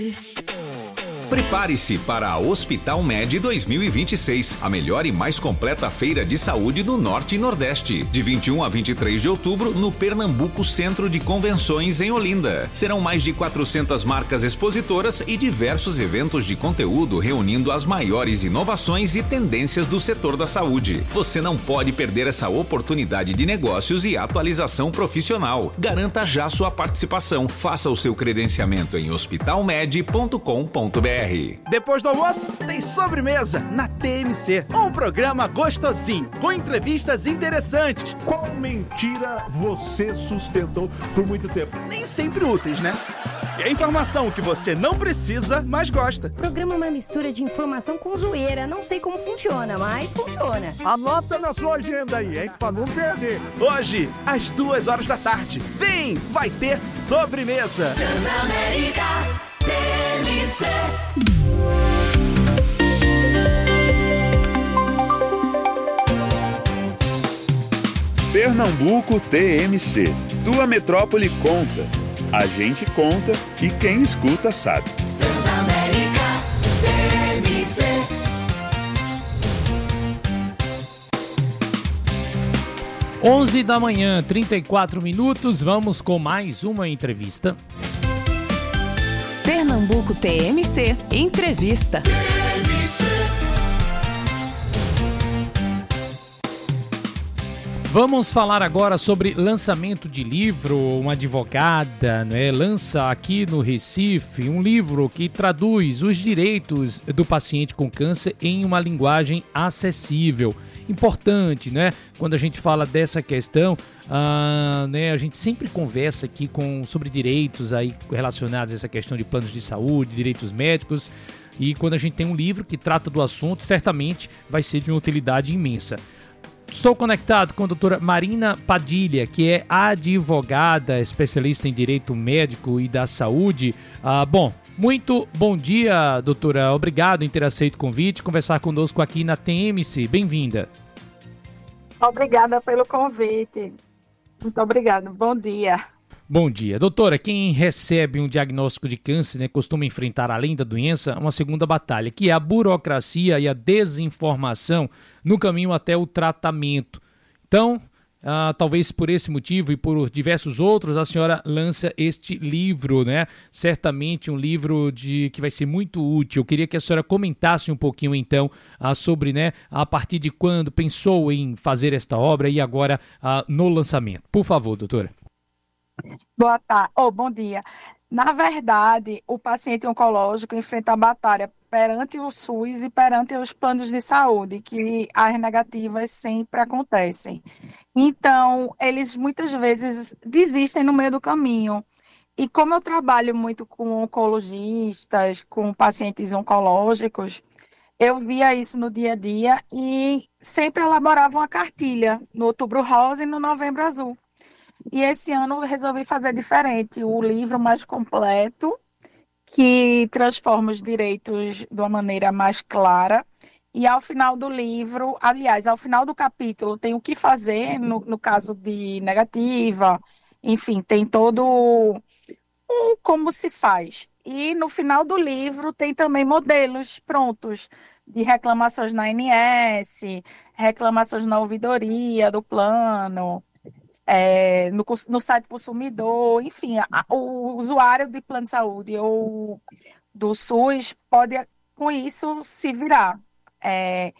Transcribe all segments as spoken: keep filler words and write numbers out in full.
Prepare-se para a Hospital Med dois mil e vinte e seis, a melhor e mais completa feira de saúde do Norte e Nordeste. De vinte e um a vinte e três de outubro, no Pernambuco Centro de Convenções, em Olinda. Serão mais de quatrocentas marcas expositoras e diversos eventos de conteúdo reunindo as maiores inovações e tendências do setor da saúde. Você não pode perder essa oportunidade de negócios e atualização profissional. Garanta já sua participação. Faça o seu credenciamento em hospital med ponto com ponto br. Depois do almoço, tem sobremesa na T M C. Um programa gostosinho, com entrevistas interessantes. Qual mentira você sustentou por muito tempo? Nem sempre úteis, né? E a informação que você não precisa, mas gosta. O programa é uma mistura de informação com zoeira. Não sei como funciona, mas funciona. Anota na sua agenda aí, hein? Pra não perder. Hoje, às duas horas da tarde. Vem, vai ter sobremesa. Transamérica T M C. Pernambuco T M C. Tua metrópole conta. A gente conta e quem escuta sabe. Transamérica T M C. onze da manhã, trinta e quatro minutos. Vamos com mais uma entrevista. Pernambuco T M C. Entrevista. T M C. Vamos falar agora sobre lançamento de livro. Uma advogada, né, lança aqui no Recife um livro que traduz os direitos do paciente com câncer em uma linguagem acessível. Importante, né? Quando a gente fala dessa questão, ah, né, a gente sempre conversa aqui com, sobre direitos aí relacionados a essa questão de planos de saúde, direitos médicos. E quando a gente tem um livro que trata do assunto, certamente vai ser de uma utilidade imensa. Estou conectado com a doutora Marina Padilha, que é advogada, especialista em direito médico e da saúde. Ah, bom, muito bom dia, doutora. Obrigado em ter aceito o convite, conversar conosco aqui na T M C. Bem-vinda. Obrigada pelo convite. Muito obrigada. Bom dia. Bom dia. Doutora, quem recebe um diagnóstico de câncer, né, costuma enfrentar, além da doença, uma segunda batalha, que é a burocracia e a desinformação no caminho até o tratamento. Então, ah, talvez por esse motivo e por diversos outros, a senhora lança este livro, né? Certamente um livro de, que vai ser muito útil. Eu queria que a senhora comentasse um pouquinho, então, ah, sobre, né, a partir de quando pensou em fazer esta obra e agora ah, no lançamento. Por favor, doutora. Boa tarde. Oh, bom dia. Na verdade, o paciente oncológico enfrenta a batalha perante o SUS e perante os planos de saúde, que as negativas sempre acontecem. Então, eles muitas vezes desistem no meio do caminho. E como eu trabalho muito com oncologistas, com pacientes oncológicos, eu via isso no dia a dia e sempre elaborava uma cartilha no Outubro Rosa e no Novembro Azul. E esse ano eu resolvi fazer diferente, o livro mais completo, que transforma os direitos de uma maneira mais clara. E ao final do livro, aliás, ao final do capítulo, tem o que fazer no, no caso de negativa, enfim, tem todo um como se faz. E no final do livro tem também modelos prontos de reclamações na A N S, reclamações na ouvidoria do plano, É, no, no site consumidor, enfim, a, o usuário de plano de saúde ou do SUS pode, com isso, se virar. É,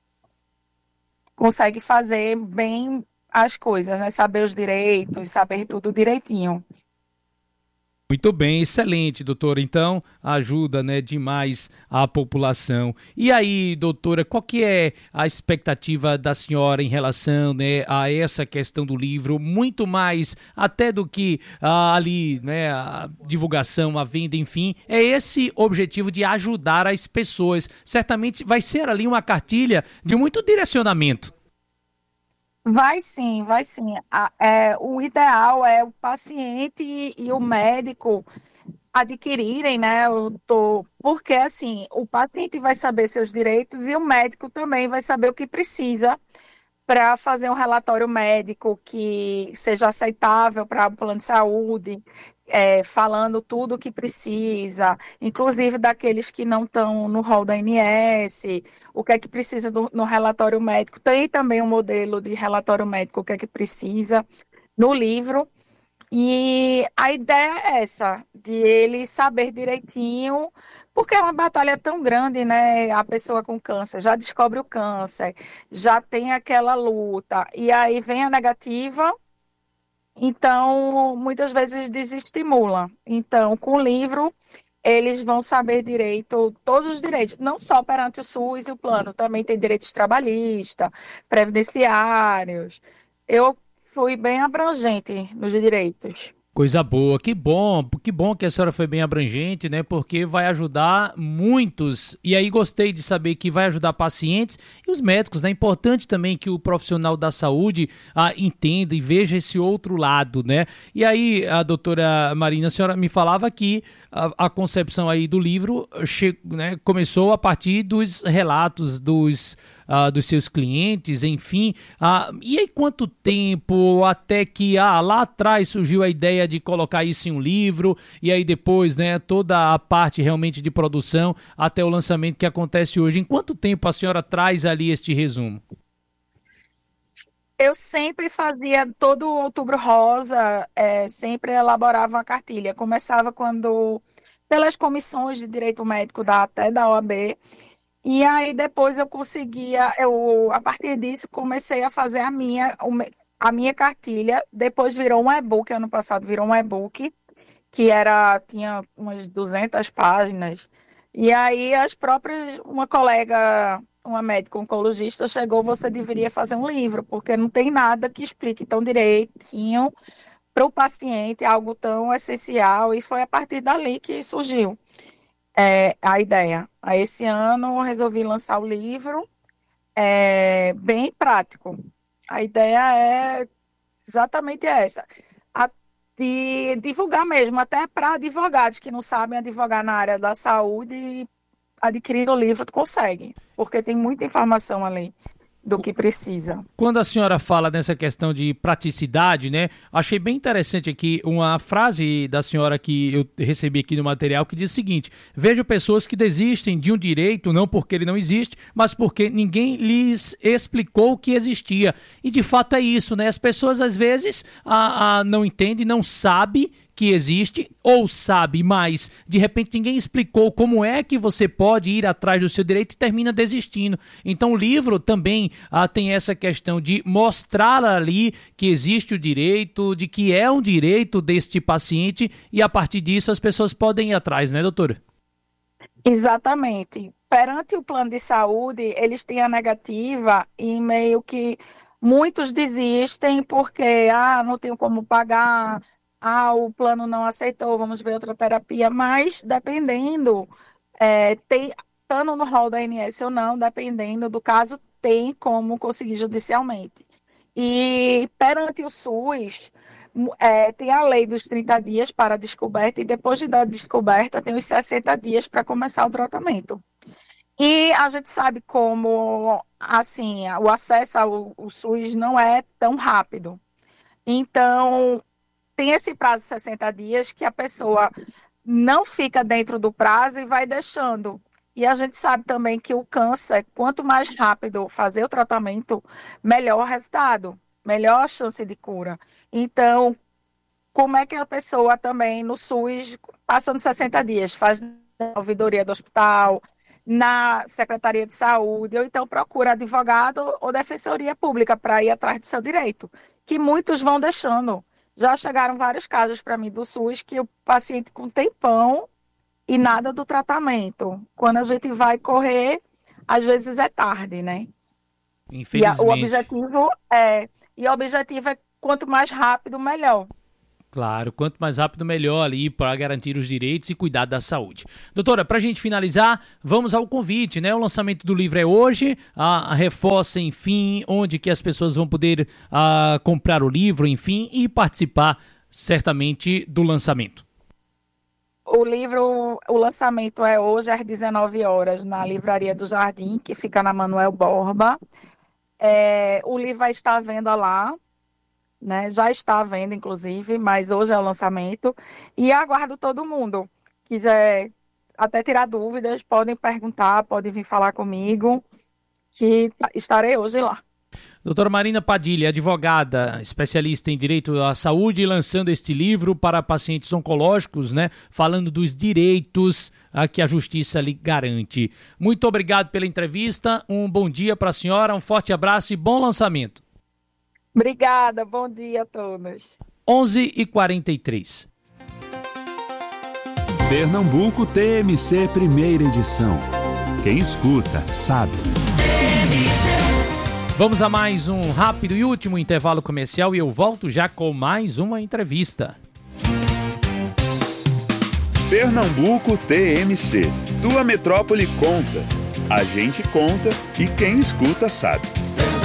consegue fazer bem as coisas, né? Saber os direitos, saber tudo direitinho. Muito bem, excelente, doutora. Então, ajuda, né, demais a população. E aí, doutora, qual que é a expectativa da senhora em relação, né, a essa questão do livro? Muito mais até do que ah, ali, né, a divulgação, a venda, enfim. É esse objetivo de ajudar as pessoas. Certamente vai ser ali uma cartilha de muito direcionamento. Vai sim, vai sim. A- é, o ideal é o paciente e, e o médico adquirirem, né? O, to- porque assim, o paciente vai saber seus direitos e o médico também vai saber o que precisa para fazer um relatório médico que seja aceitável para o plano de saúde, é, falando tudo o que precisa, inclusive daqueles que não estão no rol da A N S, o que é que precisa do, no relatório médico. Tem também um modelo de relatório médico, o que é que precisa no livro. E a ideia é essa, de ele saber direitinho, porque é uma batalha tão grande, né? A pessoa com câncer já descobre o câncer, já tem aquela luta, e aí vem a negativa, então muitas vezes desestimula. Então, com o livro, eles vão saber direito, todos os direitos, não só perante o SUS e o plano, também tem direitos trabalhistas, previdenciários. Eu fui bem abrangente nos direitos. Coisa boa, que bom, que bom que a senhora foi bem abrangente, né? Porque vai ajudar muitos. E aí gostei de saber que vai ajudar pacientes e os médicos, né? É importante também que o profissional da saúde ah, entenda e veja esse outro lado, né? E aí, a doutora Marina, a senhora me falava que a, a concepção aí do livro che, né, começou a partir dos relatos dos Uh, dos seus clientes, enfim. Uh, e aí quanto tempo até que ah, lá atrás surgiu a ideia de colocar isso em um livro e aí depois, né, toda a parte realmente de produção até o lançamento que acontece hoje. Em quanto tempo a senhora traz ali este resumo? Eu sempre fazia todo o Outubro Rosa, é, sempre elaborava uma cartilha. Começava quando, pelas comissões de direito médico da, até da O A B. E aí depois eu conseguia, eu, a partir disso, comecei a fazer a minha, a minha cartilha. Depois virou um e-book, ano passado virou um e-book, que era, tinha umas duzentas páginas. E aí as próprias, uma colega, uma médica oncologista, chegou, você deveria fazer um livro, porque não tem nada que explique tão direitinho para o paciente, algo tão essencial. E foi a partir dali que surgiu. É, a ideia. Aí, esse ano eu resolvi lançar o livro, é, bem prático. A ideia é exatamente essa, a, de divulgar mesmo, até para advogados que não sabem advogar na área da saúde, adquirir o livro consegue, porque tem muita informação ali do que precisa. Quando a senhora fala nessa questão de praticidade, né, achei bem interessante aqui uma frase da senhora que eu recebi aqui no material que diz o seguinte: vejo pessoas que desistem de um direito não porque ele não existe, mas porque ninguém lhes explicou que existia. E de fato é isso, né? As pessoas às vezes a, a, não entendem, não sabem que existe, ou sabe, mas de repente ninguém explicou como é que você pode ir atrás do seu direito e termina desistindo. Então o livro também ah, tem essa questão de mostrar ali que existe o direito, de que é um direito deste paciente e a partir disso as pessoas podem ir atrás, né, doutora? Exatamente. Perante o plano de saúde, eles têm a negativa e meio que muitos desistem porque ah, não tenho como pagar, ah, o plano não aceitou, vamos ver outra terapia, mas dependendo, é, tem, estando no rol da A N S ou não, dependendo do caso, tem como conseguir judicialmente. E perante o SUS, é, tem a lei dos trinta dias para a descoberta, e depois de dar a descoberta, tem os sessenta dias para começar o tratamento. E a gente sabe como, assim, o acesso ao, ao SUS não é tão rápido. Então, tem esse prazo de sessenta dias que a pessoa não fica dentro do prazo e vai deixando. E a gente sabe também que o câncer, quanto mais rápido fazer o tratamento, melhor o resultado, melhor a chance de cura. Então, como é que a pessoa também no SUS, passando sessenta dias, faz a ouvidoria do hospital, na Secretaria de Saúde, ou então procura advogado ou defensoria pública para ir atrás do seu direito, que muitos vão deixando. Já chegaram vários casos para mim do SUS que o paciente com tempão e nada do tratamento. Quando a gente vai correr, às vezes é tarde, né? Infelizmente. E a, o objetivo é, e o objetivo é quanto mais rápido, melhor. Claro, quanto mais rápido, melhor ali para garantir os direitos e cuidar da saúde. Doutora, para a gente finalizar, vamos ao convite, né? O lançamento do livro é hoje, a, a reforça, enfim, onde que as pessoas vão poder a, comprar o livro, enfim, e participar certamente do lançamento. O livro, o lançamento é hoje às dezenove horas na Livraria do Jardim, que fica na Manuel Borba. É, o livro vai estar à venda lá. né? Já está à venda, inclusive, mas hoje é o lançamento. E aguardo todo mundo. Quiser até tirar dúvidas, podem perguntar, podem vir falar comigo, que estarei hoje lá. Doutora Marina Padilha, advogada, especialista em direito à saúde, lançando este livro para pacientes oncológicos, né? Falando dos direitos a que a justiça lhe garante. Muito obrigado pela entrevista, um bom dia para a senhora, um forte abraço e bom lançamento. Obrigada, bom dia a todos. onze e quarenta e três. Pernambuco T M C primeira edição. Quem escuta, sabe. Vamos a mais um rápido e último intervalo comercial e eu volto já com mais uma entrevista. Pernambuco T M C. Tua metrópole conta. A gente conta e quem escuta sabe.